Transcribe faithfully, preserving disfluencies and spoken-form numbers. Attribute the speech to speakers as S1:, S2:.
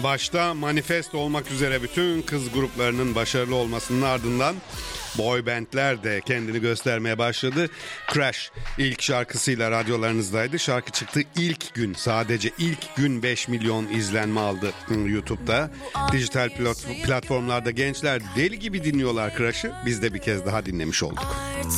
S1: Başta Manifest olmak üzere bütün kız gruplarının başarılı olmasının ardından boy bandler de kendini göstermeye başladı. Crash ilk şarkısıyla radyolarınızdaydı. Şarkı çıktı ilk gün, sadece ilk gün beş milyon izlenme aldı YouTube'da. Dijital platformlarda gençler deli gibi dinliyorlar Crash'ı. Biz de bir kez daha dinlemiş olduk.